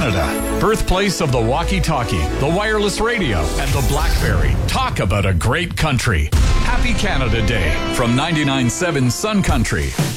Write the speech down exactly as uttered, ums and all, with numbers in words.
Canada, birthplace of the walkie-talkie, the wireless radio, and the BlackBerry. Talk about a great country. Happy Canada Day from ninety-nine point seven Sun Country.